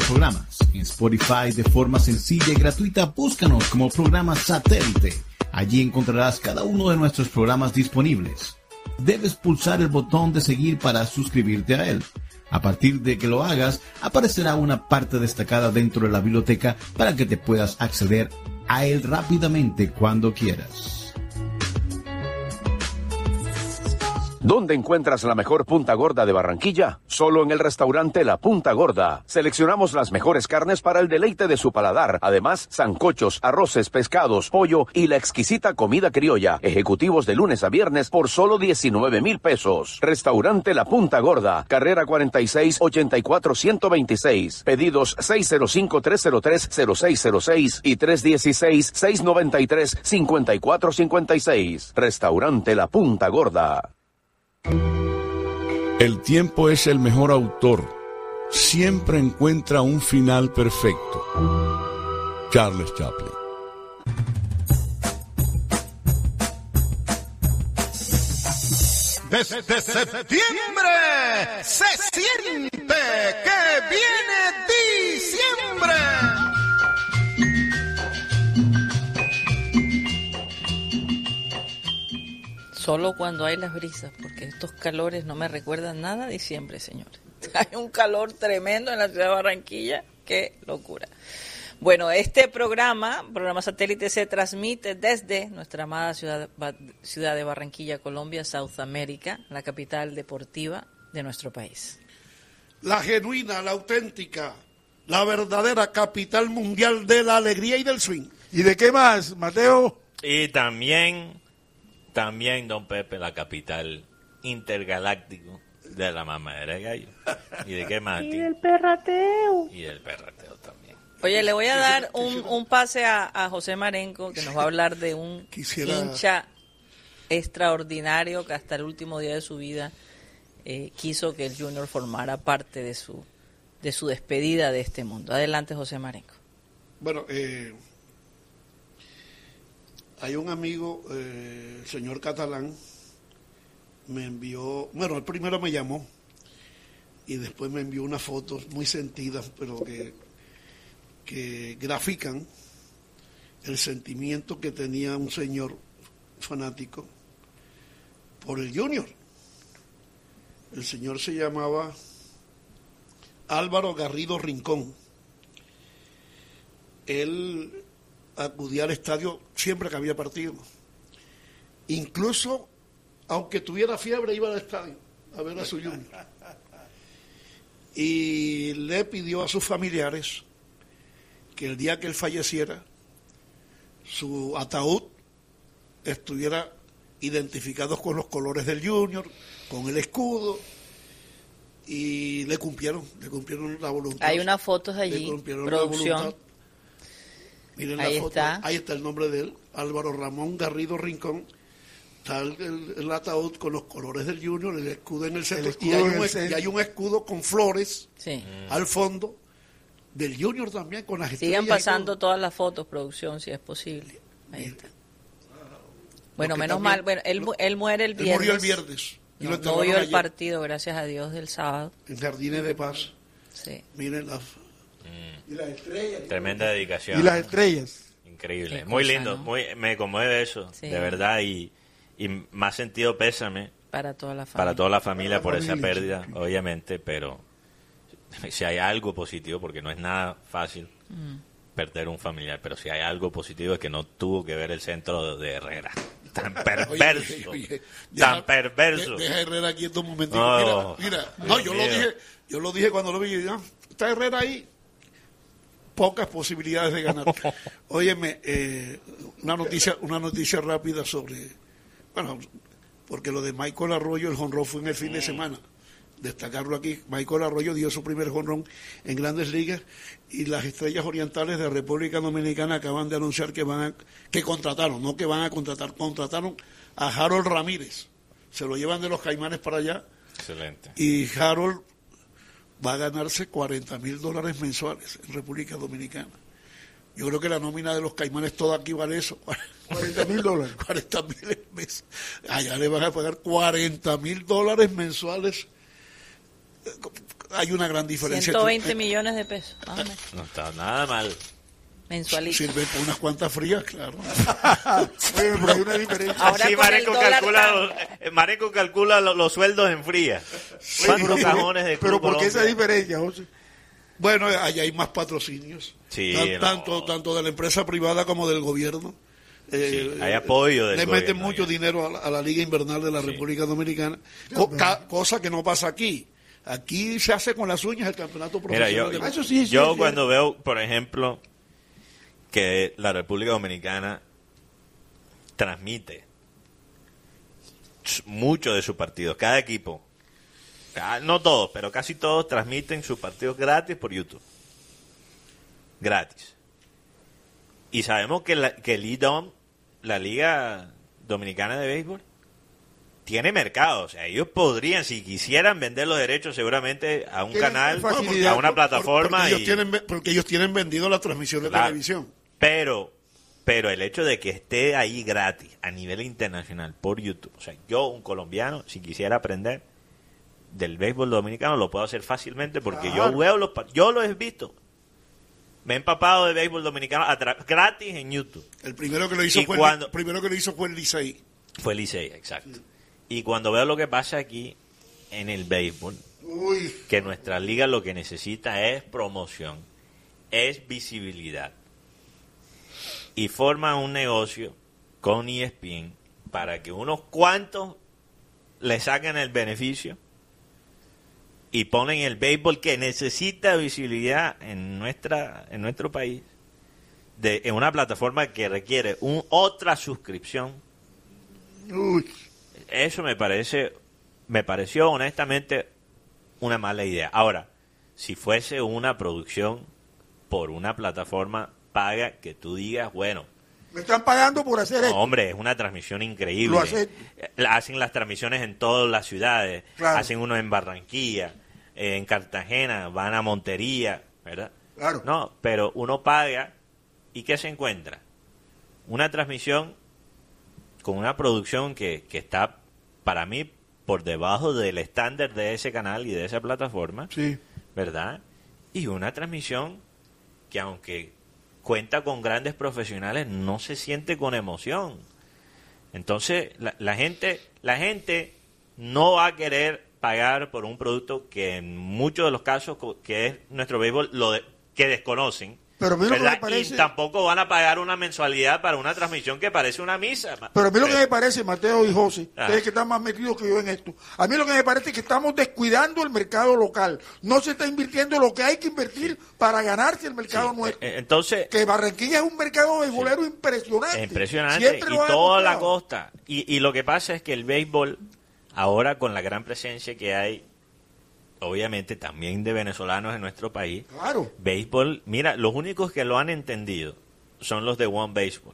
programas. En Spotify de forma sencilla y gratuita, búscanos como Programa Satélite. Allí encontrarás cada uno de nuestros programas disponibles. Debes pulsar el botón de seguir para suscribirte a él. A partir de que lo hagas, aparecerá una parte destacada dentro de la biblioteca para que te puedas acceder a él rápidamente cuando quieras. ¿Dónde encuentras la mejor punta gorda de Barranquilla? Solo en el restaurante La Punta Gorda. Seleccionamos las mejores carnes para el deleite de su paladar. Además, sancochos, arroces, pescados, pollo y la exquisita comida criolla. Ejecutivos de lunes a viernes por solo 19,000 pesos. Restaurante La Punta Gorda. Carrera 46 84 126. Pedidos 605-303-0606 y 316-693-5456. Restaurante La Punta Gorda. El tiempo es el mejor autor. Siempre encuentra un final perfecto. Charles Chaplin. Desde septiembre se siente que viene diciembre. Solo cuando hay las brisas, porque estos calores no me recuerdan nada a diciembre, señores. Hay un calor tremendo en la ciudad de Barranquilla, qué locura. Bueno, este programa satélite, se transmite desde nuestra amada ciudad de Barranquilla, Colombia, South America, la capital deportiva de nuestro país. La genuina, la auténtica, la verdadera capital mundial de la alegría y del swing. ¿Y de qué más, Mateo? Y también, don Pepe, la capital intergaláctico de la mamadera de gallo. ¿Y de qué más? Y del perrateo. Y del perrateo también. Oye, le voy a dar un pase a José Marenco, que nos va a hablar de un hincha extraordinario que hasta el último día de su vida quiso que el Junior formara parte de su despedida de este mundo. Adelante, José Marenco. Bueno, hay un amigo, el señor Catalán, me envió, bueno, el primero me llamó y después me envió unas fotos muy sentidas, pero que grafican el sentimiento que tenía un señor fanático por el Junior. El señor se llamaba Álvaro Garrido Rincón. Él acudía al estadio siempre que había partido. Incluso, aunque tuviera fiebre, iba al estadio a ver a su Junior. Y le pidió a sus familiares que el día que él falleciera, su ataúd estuviera identificado con los colores del Junior, con el escudo, y le cumplieron la voluntad. Hay unas fotos allí, producción. Miren ahí la foto, ahí está el nombre de él, Álvaro Ramón Garrido Rincón. Está el ataúd con los colores del Junior, el escudo en el centro, y hay un escudo con flores al fondo del Junior también, con las estrellas. Sigan pasando todas las fotos, producción, si es posible. Ahí está. Bueno, menos mal, bueno, él muere el viernes. Él murió el viernes. No vio el partido, gracias a Dios, del sábado. En Jardines de Paz. Sí. Miren las... Y las estrellas. Tremenda dedicación. Y las estrellas. Increíble. Muy lindo. ¿No? Me conmueve eso, de verdad. Y más sentido pésame. Para toda la familia. Para toda la familia por esa pérdida, obviamente. Pero si hay algo positivo, porque no es nada fácil perder un familiar. Pero si hay algo positivo es que no tuvo que ver el centro de Herrera. Tan perverso. Tan perverso. Deja Herrera aquí en 2 momentitos. Mira. No, yo lo dije cuando lo vi. Está Herrera ahí. Pocas posibilidades de ganar. Óyeme, una noticia rápida sobre, bueno, porque lo de Michael Arroyo, el jonrón fue en el fin de semana. Destacarlo aquí, Michael Arroyo dio su primer jonrón en Grandes Ligas y las Estrellas Orientales de República Dominicana acaban de anunciar que contrataron a Harold Ramírez. Se lo llevan de los Caimanes para allá. Excelente. Y Harold va a ganarse $40,000 mensuales en República Dominicana. Yo creo que la nómina de los Caimanes toda aquí vale eso. $40,000. $40,000 el mes. Allá le van a pagar $40,000 mensuales. hay una gran diferencia. 120 millones de pesos. No está nada mal. Mensualito. Sirve por unas cuantas frías, claro. Pero hay una diferencia. Ahora Sí, con Marenco calcula los sueldos en fría. ¿Cuántos cajones de Pero Club ¿por qué esa Colombia? diferencia, José? Bueno, allá hay más patrocinios. Sí, tanto de la empresa privada como del gobierno. Hay apoyo del le gobierno, meten mucho dinero a la Liga Invernal de la República Dominicana, cosa que no pasa aquí. Aquí se hace con las uñas el campeonato profesional. Mira, yo cuando veo, por ejemplo, que la República Dominicana transmite mucho de sus partidos, cada equipo, no todos, pero casi todos transmiten sus partidos gratis por YouTube. Gratis. Y sabemos que el IDOM, la Liga Dominicana de Béisbol, tiene mercado. O sea, ellos podrían, si quisieran, vender los derechos seguramente a un canal, a una plataforma. Porque ellos tienen vendido la transmisión de televisión. Pero el hecho de que esté ahí gratis a nivel internacional por YouTube, o sea, yo, un colombiano, si quisiera aprender del béisbol dominicano, lo puedo hacer fácilmente porque yo veo yo lo he visto. Me he empapado de béisbol dominicano gratis en YouTube. El primero que lo hizo fue el Licey. Fue el Licey, exacto. Sí. Y cuando veo lo que pasa aquí en el béisbol, que nuestra liga lo que necesita es promoción, es visibilidad. Y forman un negocio con ESPN para que unos cuantos le saquen el beneficio y ponen el béisbol que necesita visibilidad en nuestro país en una plataforma que requiere otra suscripción. Eso me pareció honestamente una mala idea. Ahora, si fuese una producción por una plataforma paga, que tú digas, bueno, me están pagando por hacer esto. Hombre, es una transmisión increíble. Hacen las transmisiones en todas las ciudades. Claro. Hacen uno en Barranquilla, en Cartagena, van a Montería, ¿verdad? Claro. No, pero uno paga y ¿qué se encuentra? Una transmisión con una producción que está, para mí, por debajo del estándar de ese canal y de esa plataforma, sí, ¿verdad? Y una transmisión que, aunque cuenta con grandes profesionales, no se siente con emoción. Entonces, la gente no va a querer pagar por un producto que en muchos de los casos, que es nuestro béisbol, que desconocen. Pero a mí lo que me parece... Y tampoco van a pagar una mensualidad para una transmisión que parece una misa. Pero a mí lo que me parece, Mateo y José, ustedes que están más metidos que yo en esto, a mí lo que me parece es que estamos descuidando el mercado local. No se está invirtiendo lo que hay que invertir para ganarse el mercado nuestro. Entonces, que Barranquilla es un mercado beisbolero impresionante. Impresionante. Y toda la costa. Y lo que pasa es que el béisbol, ahora con la gran presencia que hay, obviamente también de venezolanos en nuestro país, claro, béisbol, mira, los únicos que lo han entendido son los de One Baseball,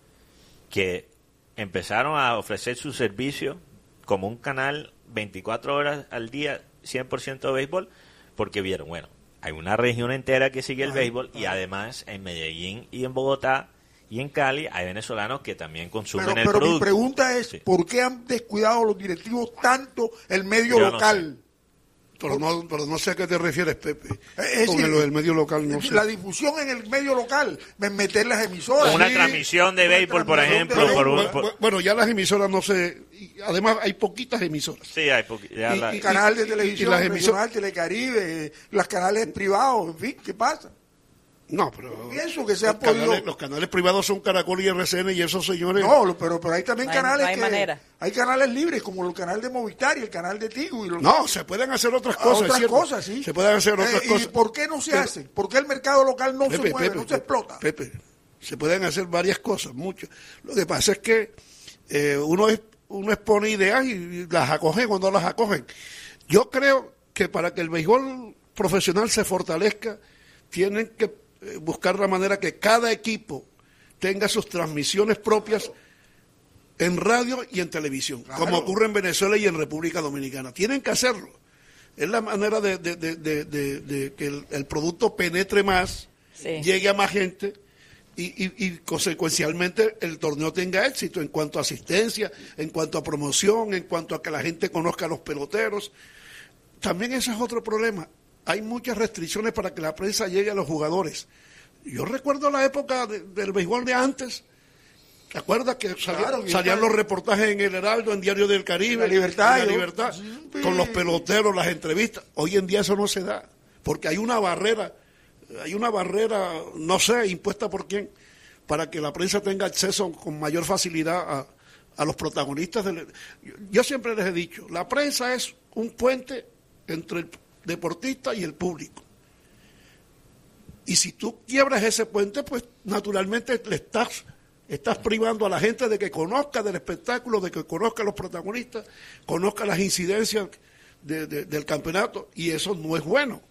que empezaron a ofrecer su servicio como un canal 24 horas al día, 100% de béisbol, porque vieron, bueno, hay una región entera que sigue el béisbol y además en Medellín y en Bogotá y en Cali hay venezolanos que también consumen el producto. Pero mi pregunta es, ¿por qué han descuidado los directivos tanto el medio local? Pero no sé a qué te refieres, Pepe. Con lo del medio local, no sé. La difusión en el medio local, meter las emisoras. Una transmisión de béisbol, por ejemplo. Bueno, ya las emisoras no sé. Además, hay poquitas emisoras. Sí, hay y canal de televisión, las regional, Telecaribe, los canales privados, en fin, ¿qué pasa? No, pero pienso que se han podido... Los canales privados son Caracol y RCN y esos señores... No, pero hay también canales hay que... manera. Hay canales libres, como el canal de Movistar y el canal de Tigo. No, se pueden hacer otras cosas, otras cosas, sí. Se pueden hacer otras cosas. ¿Y por qué no se hacen? ¿Por qué el mercado local no se mueve, no se explota? Pepe, se pueden hacer varias cosas, muchas. Lo que pasa es que uno expone ideas y las acogen o no las acogen. Yo creo que para que el béisbol profesional se fortalezca, tienen que buscar la manera que cada equipo tenga sus transmisiones propias en radio y en televisión, claro, como ocurre en Venezuela y en República Dominicana. Tienen que hacerlo. Es la manera de que el producto penetre más, sí, llegue a más gente y consecuencialmente el torneo tenga éxito en cuanto a asistencia, en cuanto a promoción, en cuanto a que la gente conozca a los peloteros. También ese es otro problema. hay muchas restricciones para que la prensa llegue a los jugadores. Yo recuerdo la época del béisbol de antes. ¿Te acuerdas que salían los reportajes en El Heraldo, en Diario del Caribe, La Libertad, con los peloteros, las entrevistas? Hoy en día eso no se da, porque hay una barrera, no sé, impuesta por quién, para que la prensa tenga acceso con mayor facilidad a los protagonistas. Yo siempre les he dicho, la prensa es un puente entre el deportista y el público. Y si tú quiebras ese puente, pues naturalmente le estás privando a la gente de que conozca del espectáculo, de que conozca a los protagonistas, conozca las incidencias del campeonato, y eso no es bueno,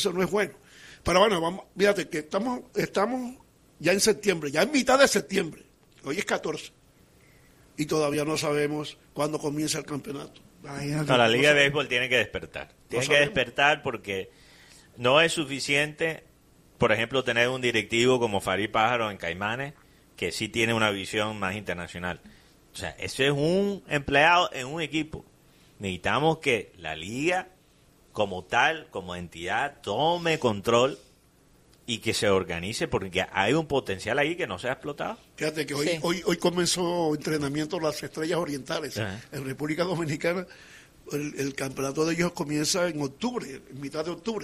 Pero bueno, fíjate que estamos ya en septiembre, ya en mitad de septiembre, hoy es 14, y todavía no sabemos cuándo comienza el campeonato. La Liga de Béisbol tiene que despertar, despertar porque no es suficiente, por ejemplo, tener un directivo como Farid Pájaro en Caimanes, que sí tiene una visión más internacional. O sea, ese es un empleado en un equipo. Necesitamos que la liga, como tal, como entidad, tome control y que se organice, porque hay un potencial ahí que no se ha explotado. Fíjate que hoy comenzó entrenamiento las Estrellas Orientales en República Dominicana. El campeonato de ellos comienza en octubre, en mitad de octubre.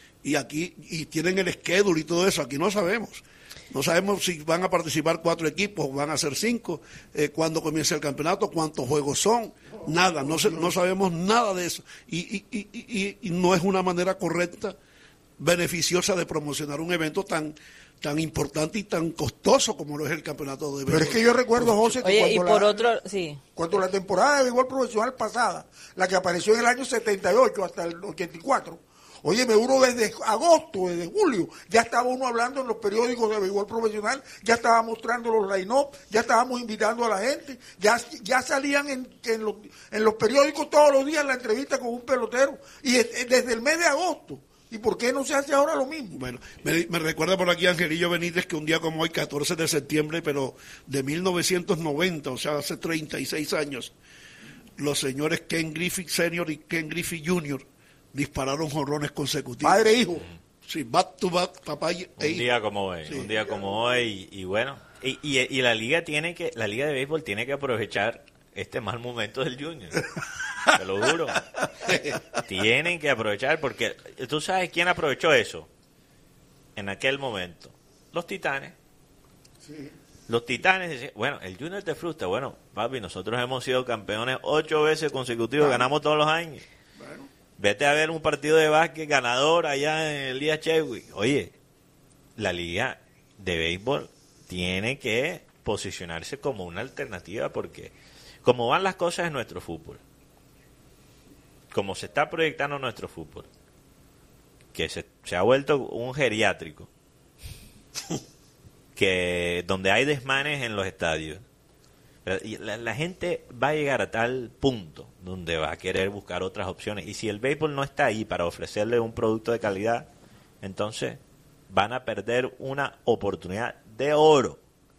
Y tienen el schedule y todo eso. Aquí no sabemos. No sabemos si van a participar 4 equipos, van a ser 5, cuándo comienza el campeonato, cuántos juegos son, nada, no sabemos nada de eso. Y no es una manera correcta, beneficiosa de promocionar un evento tan importante y tan costoso como lo es el campeonato de béisbol. Pero es que yo recuerdo, José, que cuando la temporada de béisbol profesional pasada, la que apareció en el año 78 hasta el 84, óyeme, uno desde agosto, desde julio, ya estaba uno hablando en los periódicos de béisbol profesional, ya estaba mostrando los line-up, ya estábamos invitando a la gente, ya salían en los periódicos todos los días la entrevista con un pelotero, y desde el mes de agosto. ¿Y por qué no se hace ahora lo mismo? Bueno, me recuerda por aquí Angelillo Benítez que un día como hoy, 14 de septiembre, pero de 1990, o sea, hace 36 años, los señores Ken Griffey Sr. y Ken Griffey Jr. dispararon jonrones consecutivos. Padre e hijo. Sí, back to back, papá e hijo. Un día como hoy, y bueno, y la liga de béisbol tiene que aprovechar este mal momento del Junior. Te lo juro. Tienen que aprovechar, porque tú sabes quién aprovechó eso en aquel momento. Los Titanes. Sí. Los Titanes decían, bueno, el Junior te frustra. Bueno, papi, nosotros hemos sido campeones 8 veces consecutivos, ganamos todos los años. Bueno. Vete a ver un partido de básquet ganador allá en el Elías Chadwick. Oye, la liga de béisbol tiene que posicionarse como una alternativa, porque como van las cosas en nuestro fútbol, como se está proyectando nuestro fútbol, que se ha vuelto un geriátrico, que donde hay desmanes en los estadios, y la gente va a llegar a tal punto donde va a querer buscar otras opciones, y si el béisbol no está ahí para ofrecerle un producto de calidad, entonces van a perder una oportunidad de oro,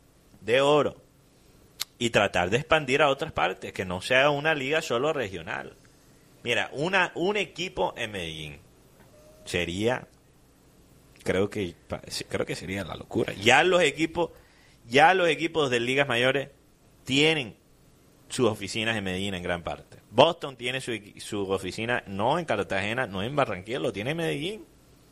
y tratar de expandir a otras partes, que no sea una liga solo regional. Mira, un equipo en Medellín sería, creo que sería la locura. Ya los equipos de ligas mayores tienen sus oficinas en Medellín en gran parte. Boston tiene su oficina no en Cartagena, no en Barranquilla, lo tiene en Medellín.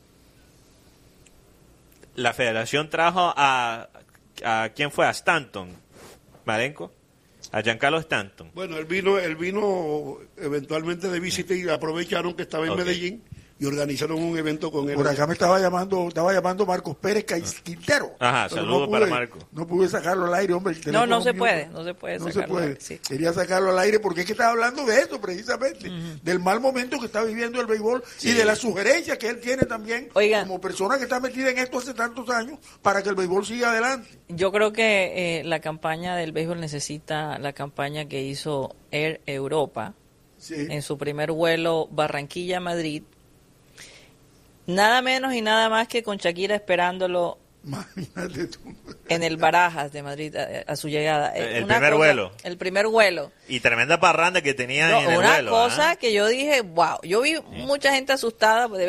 La federación trajo a ¿quién fue? A Stanton, Marenco. A Giancarlo Stanton. Bueno, él vino eventualmente de visita y aprovecharon que estaba en Medellín y organizaron un evento con él. Por acá me estaba llamando Marcos Pérez Quintero. Ajá, saludos para Marcos. No pude sacarlo al aire, hombre. No se puede sacarlo. Sí. Quería sacarlo al aire porque es que estaba hablando de eso precisamente, del mal momento que está viviendo el béisbol y de la sugerencia que él tiene también como persona que está metida en esto hace tantos años para que el béisbol siga adelante. Yo creo que la campaña del béisbol necesita la campaña que hizo Air Europa en su primer vuelo Barranquilla-Madrid. Nada menos y nada más que con Shakira esperándolo en el Barajas de Madrid a su llegada. El primer vuelo. Y tremenda parranda que tenía en el vuelo. Una cosa que yo dije, wow. Yo vi mucha gente asustada de ver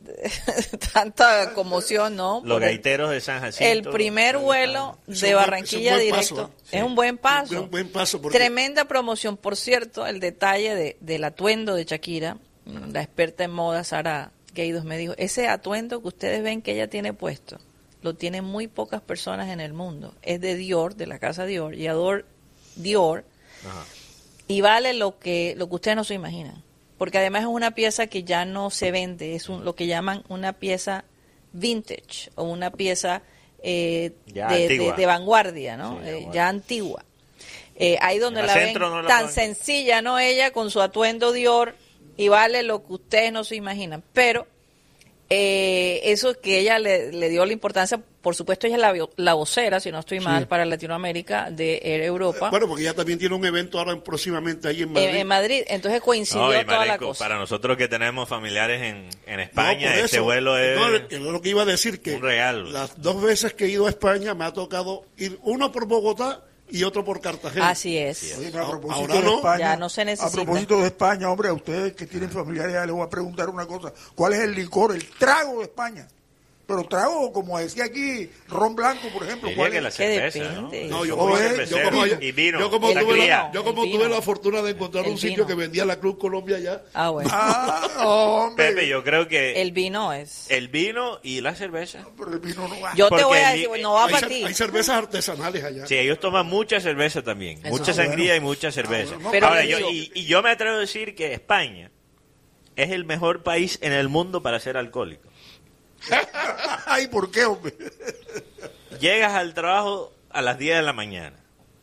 tanta conmoción, ¿no? Los gaiteros de San Jacinto. El primer vuelo de Barranquilla directo es un buen paso. Un buen paso porque... Tremenda promoción, por cierto, el detalle del atuendo de Shakira, la experta en moda Sara Gueidos me dijo, ese atuendo que ustedes ven que ella tiene puesto, lo tienen muy pocas personas en el mundo. Es de Dior, de la casa Dior, y Dior, ajá, y vale lo que ustedes no se imaginan. Porque además es una pieza que ya no se vende, es lo que llaman una pieza vintage o una pieza de vanguardia, ¿no? Sí, ya antigua. Ahí donde la ven no tan sencilla, ¿no? Ella con su atuendo Dior y vale lo que ustedes no se imaginan. Pero eso que ella le dio la importancia, por supuesto ella es la vocera, si no estoy mal, sí, para Latinoamérica de Air Europa. Bueno, porque ella también tiene un evento ahora próximamente ahí en Madrid. En Madrid, entonces coincidió toda la cosa. Para nosotros que tenemos familiares en España, ese vuelo es lo que iba a decir, que un regalo. Las 2 veces que he ido a España me ha tocado ir, uno por Bogotá y otro por Cartagena. Así es. Oye, a propósito de España, ya no se necesita. A propósito de España, hombre, a ustedes que tienen familiares, ya les voy a preguntar una cosa. ¿Cuál es el licor, el trago de España? Pero trago, como decía aquí, ron blanco, por ejemplo. ¿Cuál es? La cerveza, ¿no? Yo como tuve la fortuna de encontrar un sitio que vendía la Cruz Colombia allá. Ah, bueno. Hombre. Pepe, yo creo que... El vino es... El vino y la cerveza. Pero el vino no va. Yo te voy a decir, no va para ti. Hay cervezas artesanales allá. Sí, ellos toman mucha cerveza también. Eso mucha sangría y mucha cerveza. Pero ahora, yo me atrevo a decir que España es el mejor país en el mundo para ser alcohólico. Ay, ¿por qué, hombre? Llegas al trabajo a las 10 de la mañana.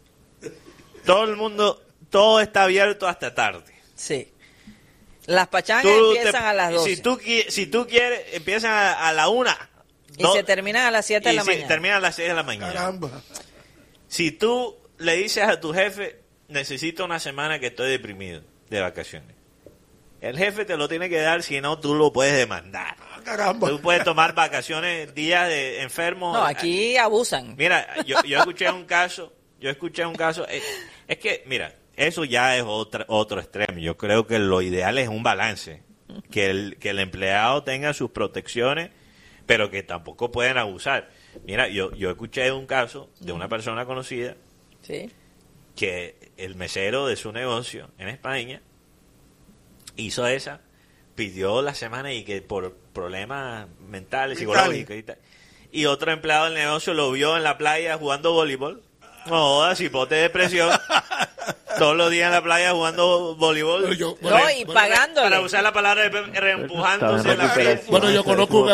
Todo está abierto hasta tarde. Sí. Las pachangas empiezan a las 12. Si tú quieres, empiezan a la 1. Y se terminan a las 7 de la mañana. Terminan a las 6 de la mañana. Caramba. Si tú le dices a tu jefe, necesito una semana que estoy deprimido de vacaciones, el jefe te lo tiene que dar, si no, tú lo puedes demandar. Caramba. Tú puedes tomar vacaciones, días de enfermo. No, aquí abusan. Mira, yo escuché un caso, es que, mira, eso ya es otro extremo. Yo creo que lo ideal es un balance, que el empleado tenga sus protecciones, pero que tampoco pueden abusar. Mira, yo escuché un caso de una persona conocida, ¿sí?, que el mesero de su negocio en España hizo pidió la semana y que por problemas mentales, psicológicos y tal. Y otro empleado del negocio lo vio en la playa jugando voleibol. No jodas, hipote de depresión. Todos los días en la playa jugando voleibol. Y pagándole. Para usar la palabra de reempujándose la piel. Bueno, yo conozco un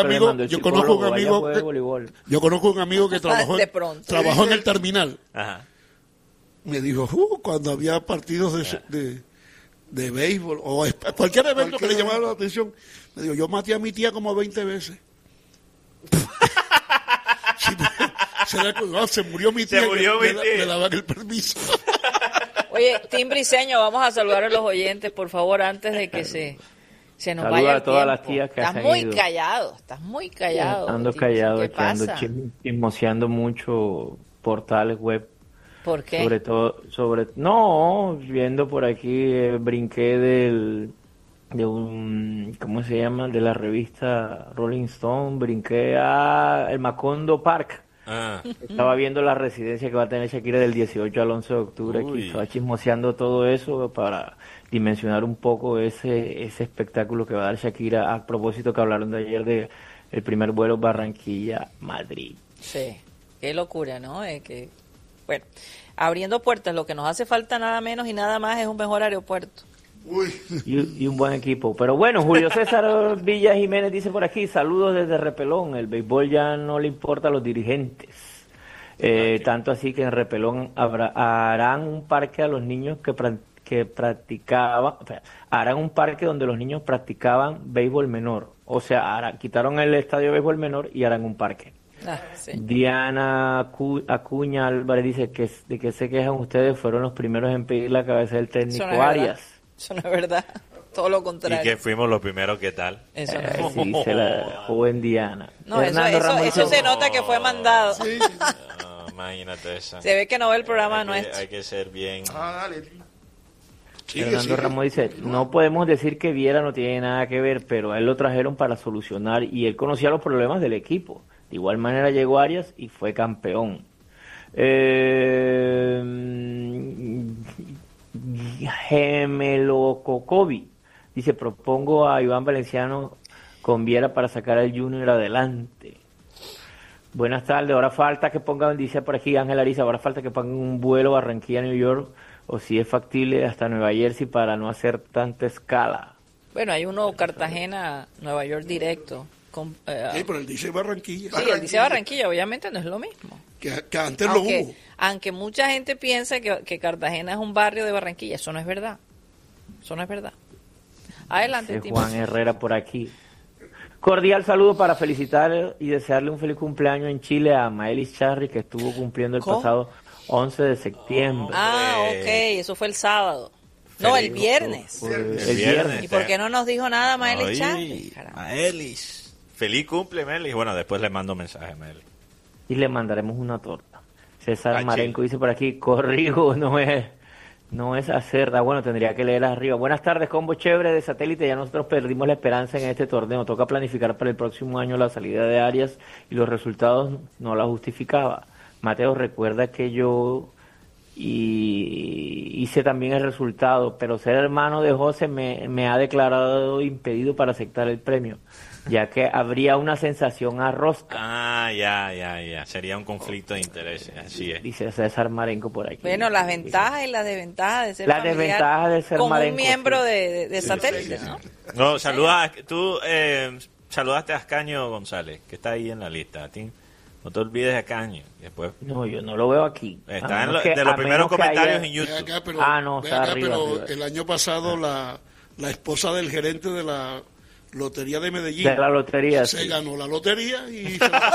amigo que trabajó en el terminal. Ajá. Me dijo, cuando había partidos de béisbol o cualquier evento que le llamara la atención, me dijo, yo maté a mi tía como 20 veces. Se murió mi tía. Le daban el permiso. Oye, Tim Briseño, vamos a saludar a los oyentes, por favor, antes de que se nos vaya el todas tiempo. Las tías que estás muy callado. Ando callado, ando chismoseando mucho portales web. ¿Por qué? Viendo por aquí, brinqué de un, ¿cómo se llama? De la revista Rolling Stone, brinqué a el Macondo Park. Estaba viendo la residencia que va a tener Shakira del 18 al 11 de octubre. Aquí estaba chismoseando todo eso para dimensionar un poco ese espectáculo que va a dar Shakira. A propósito que hablaron de ayer de el primer vuelo Barranquilla-Madrid. Sí, qué locura, ¿no? Bueno, abriendo puertas, lo que nos hace falta nada menos y nada más es un mejor aeropuerto. Y un buen equipo. Pero bueno, Julio César Villa Jiménez dice por aquí, saludos desde Repelón, el béisbol ya no le importa a los dirigentes. Tanto así que en Repelón harán un parque a los niños que practicaban, harán un parque donde los niños practicaban béisbol menor. O sea, quitaron el estadio de béisbol menor y harán un parque. Sí. Diana Acuña Álvarez dice que de que se quejan ustedes, fueron los primeros en pedir la cabeza del técnico Arias. Eso no es verdad, todo lo contrario. Y que fuimos los primeros, ¿qué tal? Eso no es verdad. Sí, dice la joven Diana. No, eso se nota que fue mandado. Sí. No, imagínate eso. Se ve que no ve el programa nuestro. Hay que ser bien. Dale. Fernando Ramos dice, no podemos decir que Viera no tiene nada que ver, pero a él lo trajeron para solucionar y él conocía los problemas del equipo. De igual manera llegó Arias y fue campeón. Gemelo Cocobi dice, propongo a Iván Valenciano con Viera para sacar al Junior adelante. Buenas tardes, ahora falta que pongan, dice por aquí Ángel Ariza, ahora falta que pongan un vuelo Barranquilla-New York, o si es factible hasta Nueva Jersey para no hacer tanta escala. Bueno, hay uno Cartagena-Nueva York directo. Sí, pero él dice Barranquilla. Sí, él dice Barranquilla, obviamente no es lo mismo. Que antes lo hubo. Aunque mucha gente piensa que Cartagena es un barrio de Barranquilla, eso no es verdad. Eso no es verdad. Adelante, Juan Herrera por aquí. Cordial saludo para felicitar y desearle un feliz cumpleaños en Chile a Maelis Charri, que estuvo cumpliendo el pasado 11 de septiembre. Ok, eso fue el sábado. No, el viernes. El viernes. ¿Y por qué no nos dijo nada Maelis Charri? Maelis. Feliz cumple, Maelis. Bueno, después le mando mensaje a Maelis. Y le mandaremos una torta. César Marenco dice por aquí, corrijo, no es Acerda. Bueno, tendría que leer arriba. Buenas tardes, combo chévere de Satélite. Ya nosotros perdimos la esperanza en este torneo. Toca planificar para el próximo año la salida de Arias y los resultados no la justificaba. Mateo, recuerda que yo hice también el resultado, pero ser hermano de José me ha declarado impedido para aceptar el premio, ya que habría una sensación a rosca. Ya. Sería un conflicto de intereses, así es. Dice César Marenco por aquí. Bueno, las ventajas y las desventajas de ser las desventajas de ser como Marenco, un miembro de Satélite, ¿no? No, saludaste a Ascaño González, que está ahí en la lista. A ti, no te olvides de Ascaño. Después, no, yo no lo veo aquí. Está de los primeros comentarios en YouTube. Está arriba. El año pasado la esposa del gerente de la Lotería de Medellín. De la lotería, se ganó la lotería y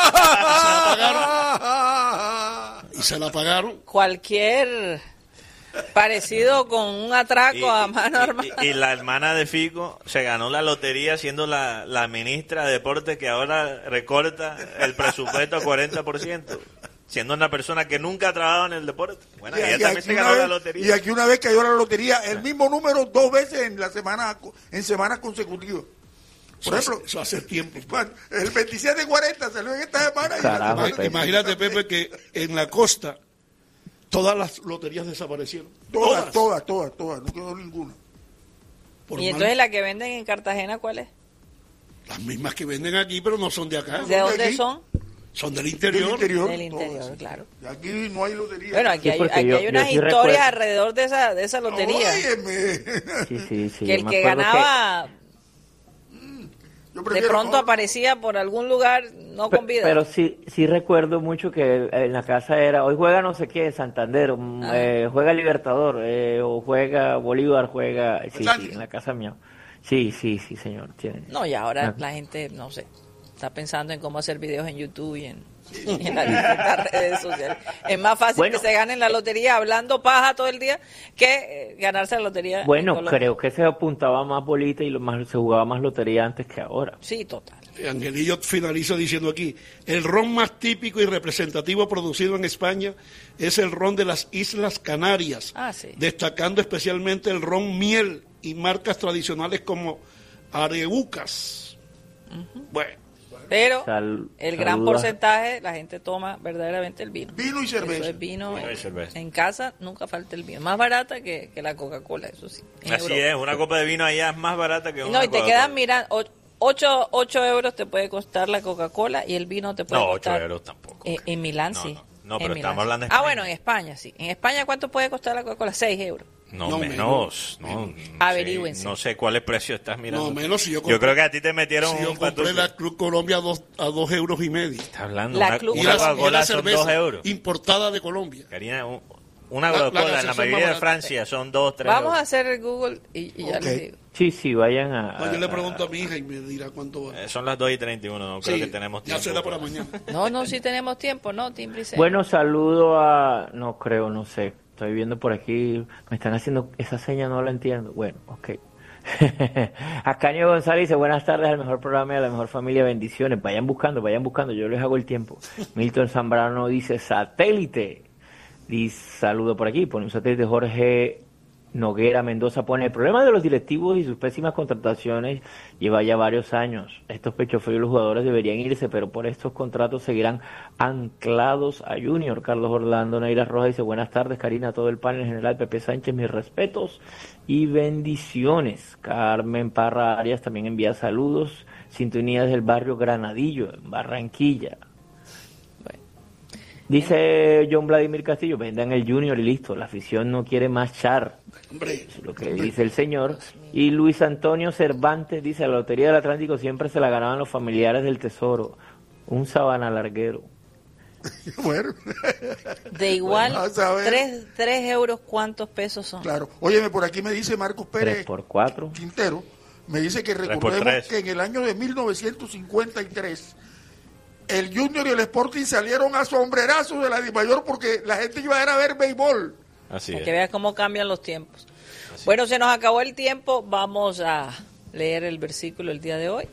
se la pagaron. Cualquier parecido con un atraco a mano armada. Y la hermana de Fico se ganó la lotería siendo la ministra de Deportes, que ahora recorta el presupuesto a 40%. Siendo una persona que nunca ha trabajado en el deporte. Bueno, ella también se ganó la lotería. Y aquí una vez cayó la lotería, el mismo número 2 veces en semanas consecutivas. Por ejemplo, eso hace tiempo. El 27-40 salió en esta semana. Carajo, imagínate, Pepe, que en la costa todas las loterías desaparecieron. Todas, no quedó ninguna. ¿Y entonces la que venden en Cartagena cuál es? Las mismas que venden aquí, pero no son de acá. ¿De dónde son? Son del interior. Del interior, claro. Y aquí no hay lotería. Bueno, aquí hay unas historias alrededor de esa lotería. Sí, que el que ganaba de pronto aparecía por algún lugar no con vida. Pero sí recuerdo mucho que en la casa era, hoy juega no sé qué, Santander, juega Libertador, o juega Bolívar, juega... Sí, en la casa mía. Sí, señor. No, y ahora la gente, no sé, está pensando en cómo hacer videos en YouTube y en las distintas redes sociales. Es más fácil que se ganen la lotería hablando paja todo el día que ganarse la lotería. Bueno, creo que se apuntaba más bolita y se jugaba más lotería antes que ahora. Sí, total. Angelillo finaliza diciendo aquí, el ron más típico y representativo producido en España es el ron de las Islas Canarias, destacando especialmente el ron miel y marcas tradicionales como Areucas. Bueno. Pero el gran porcentaje, la gente toma verdaderamente el vino. Vino y cerveza. Eso es vino y cerveza. En casa nunca falta el vino. Más barata que la Coca-Cola, eso sí. Así es, una copa de vino allá es más barata que una Coca-Cola. No, y te quedan mirando, 8 euros te puede costar la Coca-Cola y el vino te puede costar... 8 euros tampoco. En Milán sí. No, pero estamos hablando de España. Bueno, en España sí. ¿En España cuánto puede costar la Coca-Cola? 6 euros. No, menos. Averigüense. No sé cuáles precios estás mirando. No, menos si yo creo que a ti te metieron yo compré la Club Colombia a 2,5 euros. Estás hablando la Club una Coca-Cola son 2 euros. Importada de Colombia. Karina, una Coca-Cola en la mayoría de Francia son 2, 3 Vamos a hacer el Google y ya les digo. Sí, vayan a... yo le pregunto a mi hija y me dirá cuánto va. Son las 2:31, no creo que tenemos tiempo. Ya será para mañana. No, sí tenemos tiempo, ¿no, Timbrice? Bueno, saludo a... no sé. Estoy viendo por aquí, me están haciendo esa seña, no la entiendo. Bueno, ok. Ascaño González dice, buenas tardes al mejor programa y a la mejor familia, bendiciones. Vayan buscando, yo les hago el tiempo. Milton Zambrano dice, Satélite. Dice, saludo por aquí, pone un satélite Jorge Noguera Mendoza pone: el problema de los directivos y sus pésimas contrataciones lleva ya varios años. Estos pechos fríos, los jugadores deberían irse, pero por estos contratos seguirán anclados a Junior. Carlos Orlando Neira Rojas dice: buenas tardes, Karina, a todo el panel general. Pepe Sánchez, mis respetos y bendiciones. Carmen Parra Arias también envía saludos. Sintonía desde el barrio Granadillo, en Barranquilla. Dice John Vladimir Castillo: vendan el Junior y listo, la afición no quiere más char. Es lo que dice el señor. Y Luis Antonio Cervantes dice: la Lotería del Atlántico siempre se la ganaban los familiares del Tesoro. Un sabana larguero. Bueno. De igual, 3 euros, ¿cuántos pesos son? Claro. Óyeme, por aquí me dice Marcos Pérez 3 por 4. Quintero, me dice que recordemos que en el año de 1953 el Junior y el Sporting salieron a sombrerazos de la Dimayor porque la gente iba a ir a ver béisbol. Así es. Que veas cómo cambian los tiempos. Bueno, se nos acabó el tiempo. Vamos a leer el versículo el día de hoy.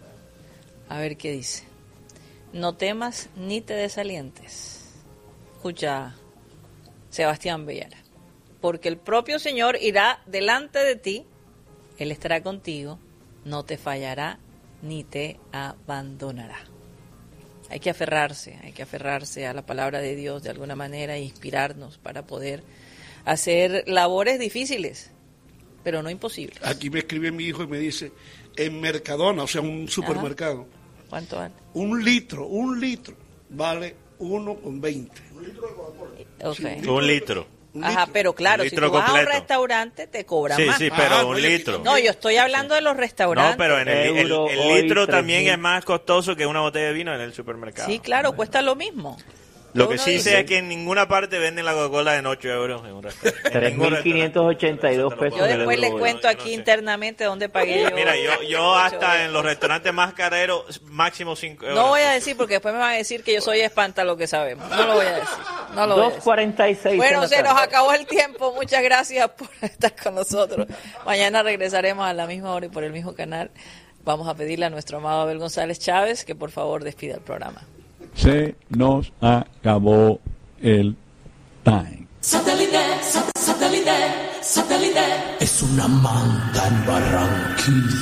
A ver qué dice. No temas ni te desalientes. Escucha, Sebastián Villara. Porque el propio Señor irá delante de ti. Él estará contigo. No te fallará ni te abandonará. Hay que aferrarse a la palabra de Dios de alguna manera e inspirarnos para poder hacer labores difíciles, pero no imposibles. Aquí me escribe mi hijo y me dice, en Mercadona, o sea, un supermercado. ¿Cuánto vale? Un litro vale 1,20. Un litro de Coca-Cola. Okay. Sí, un litro. Ajá, pero claro, si tú vas completo a un restaurante te cobran más. Sí, pero un litro. No, yo estoy hablando de los restaurantes. No, pero en el litro también es más costoso que una botella de vino en el supermercado. Sí, claro, cuesta lo mismo. Lo que sí sé es que en ninguna parte venden la Coca-Cola en 8 euros en un restaurante. 3.582 pesos. Yo después les cuento aquí internamente dónde pagué yo. Mira, yo hasta en los restaurantes más careros, máximo 5 euros. No voy a decir porque después me van a decir que yo soy espanta lo que sabemos. No lo voy a decir. 2.46. Bueno, se nos acabó el tiempo. Muchas gracias por estar con nosotros. Mañana regresaremos a la misma hora y por el mismo canal. Vamos a pedirle a nuestro amado Abel González Chávez que por favor despida el programa. Se nos acabó el time. Satélite es una manda en Barranquilla.